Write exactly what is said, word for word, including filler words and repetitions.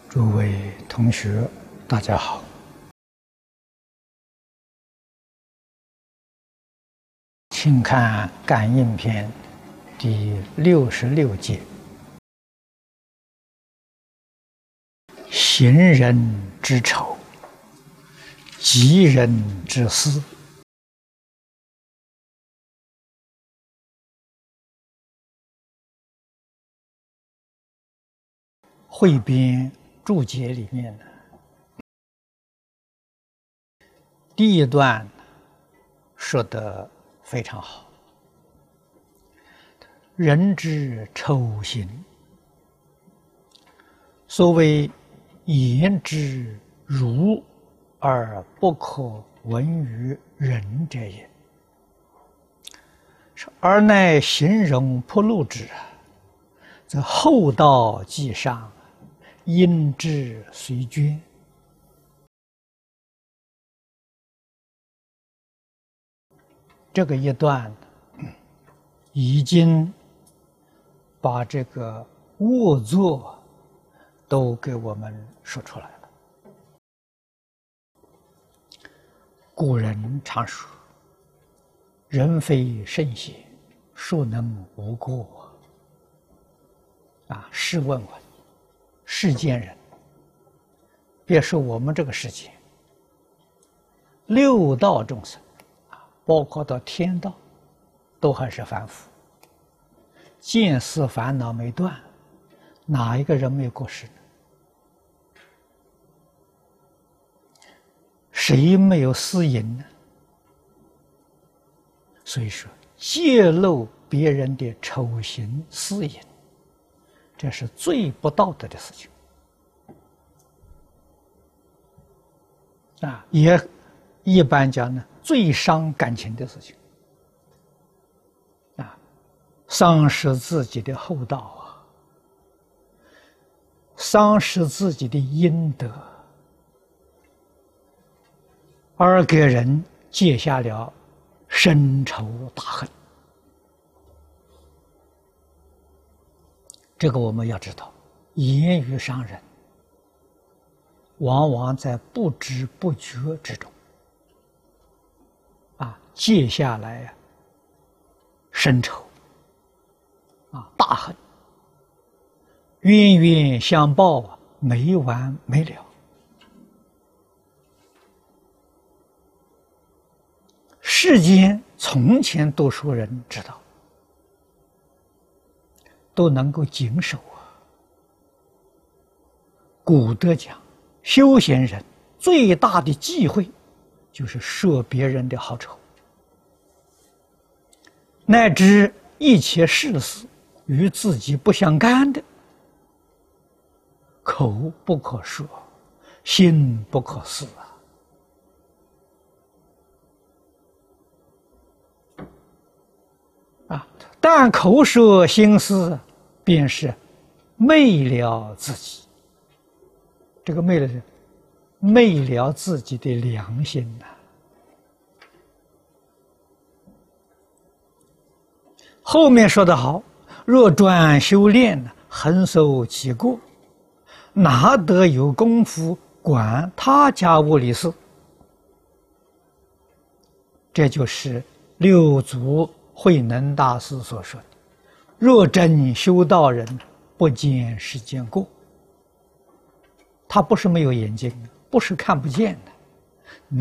诸位同学，大家好。请看《感应篇》第六十六节：行人之丑，及人之私。汇编注解里面呢，第一段说得非常好。人之丑行，所谓言之儒而不可闻于人者也，而乃形容铺路之，则厚道既上，因之随捐。这个一段已经把这个恶作都给我们说出来了。古人常说：“人非圣贤，孰能无过？”啊，试问问世间人，别说我们这个世界，六道众生啊，包括到天道，都还是凡夫，见思烦恼没断，哪一个人没有过失呢？谁没有私淫呢？所以说，揭露别人的丑行私淫，这是最不道德的事情啊！也一般讲呢，最伤感情的事情啊，丧失自己的厚道啊，丧失自己的阴德，而给人结下了深仇大恨。这个我们要知道，言语伤人，往往在不知不觉之中，啊，结下来啊，深仇，啊，大恨，冤冤相报啊，没完没了。世间从前多数人知道，都能够谨守啊。古德讲，修行人最大的忌讳就是说别人的好丑，乃至一切事事与自己不相干的，口不可说，心不可思啊。啊，但口说心思，便是昧了自己。这个昧了是昧了自己的良心呐、啊。后面说得好：若专修炼，恒守其过，哪得有功夫管他家务理事？这就是六祖慧能大师所说的：“若真修道人，不见世间过。”他不是没有眼睛，不是看不见的。